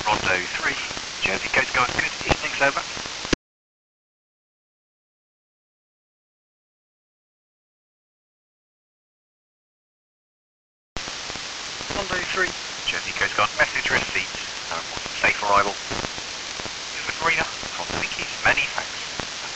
Rondo 3, Jersey Coast Guard, good evenings, over. Rondo 3.